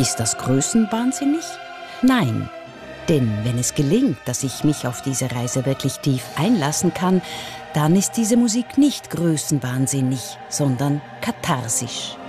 Ist das größenwahnsinnig? Nein, denn wenn es gelingt, dass ich mich auf diese Reise wirklich tief einlassen kann, dann ist diese Musik nicht größenwahnsinnig, sondern katharsisch.